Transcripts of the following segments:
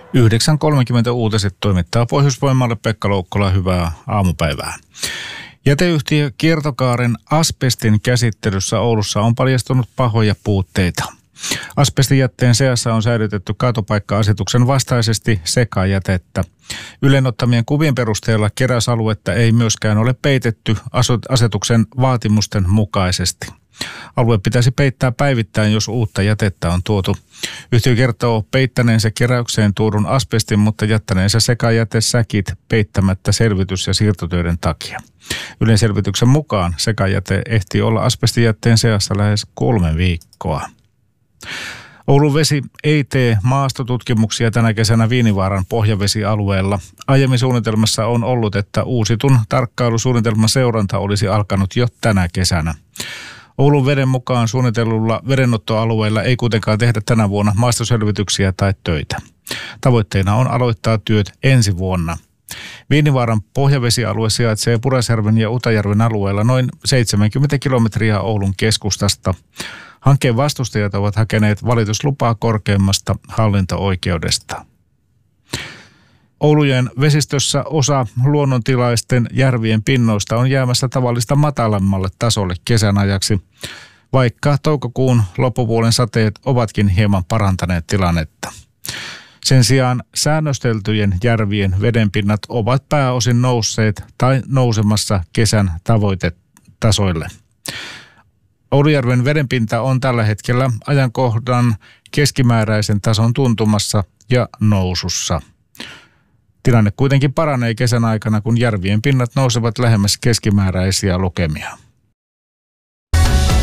9.30 uutiset toimittaa Pohjoisvoimalle Pekka Loukkola. Hyvää aamupäivää. Jäteyhtiö Kiertokaaren asbestin käsittelyssä Oulussa on paljastunut pahoja puutteita. Asbestijätteen seassa on säilytetty kaatopaikka-asetuksen vastaisesti sekajätettä. Ylen ottamien kuvien perusteella keräysaluetta ei myöskään ole peitetty asetuksen vaatimusten mukaisesti. Alue pitäisi peittää päivittäin, jos uutta jätettä on tuotu. Yhtiö kertoo peittäneensä keräykseen tuodun asbestin, mutta jättäneensä sekajätesäkit peittämättä selvitys- ja siirtotöiden takia. Ylen selvityksen mukaan sekajäte ehtii olla asbestijätteen seassa lähes 3 viikkoa. Oulun Vesi ei tee maastotutkimuksia tänä kesänä Viinivaaran pohjavesialueella. Aiemmin suunnitelmassa on ollut, että uusitun tarkkailusuunnitelman seuranta olisi alkanut jo tänä kesänä. Oulun Veden mukaan suunnitellulla vedenottoalueella ei kuitenkaan tehdä tänä vuonna maastoselvityksiä tai töitä. Tavoitteena on aloittaa työt ensi vuonna. Viinivaaran pohjavesialue sijaitsee Pudasjärven ja Utajärven alueella noin 70 kilometriä Oulun keskustasta. Hankkeen vastustajat ovat hakeneet valituslupaa korkeimmasta hallinto-oikeudesta. Oulujen vesistössä osa luonnontilaisten järvien pinnoista on jäämässä tavallista matalammalle tasolle kesän ajaksi, vaikka toukokuun loppupuolen sateet ovatkin hieman parantaneet tilannetta. Sen sijaan säännösteltyjen järvien vedenpinnat ovat pääosin nousseet tai nousemassa kesän tavoitetasoille. Oulujärven vedenpinta on tällä hetkellä ajankohdan keskimääräisen tason tuntumassa ja nousussa. Tilanne kuitenkin paranee kesän aikana, kun järvien pinnat nousevat lähemmäs keskimääräisiä lukemia. 9.32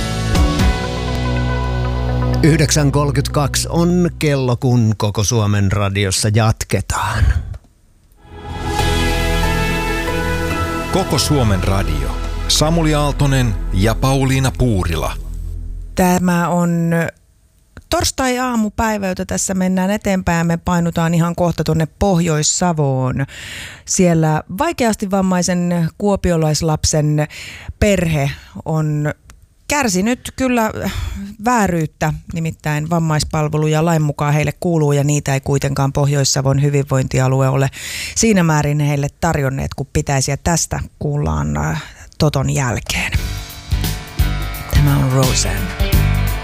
on kello, kun Koko Suomen radiossa jatketaan. Koko Suomen radio. Samuli Aaltonen ja Pauliina Puurila. Tämä on torstai-aamupäivä, jota tässä mennään eteenpäin. Me painutaan ihan kohta tuonne Pohjois-Savoon. Siellä vaikeasti vammaisen kuopiolaislapsen perhe on kärsinyt kyllä vääryyttä, nimittäin vammaispalveluja lain mukaan heille kuuluu ja niitä ei kuitenkaan Pohjois-Savon hyvinvointialue ole siinä määrin heille tarjonneet kuin pitäisi, ja tästä kuullaan Toton jälkeen. Tämä on Roseanne.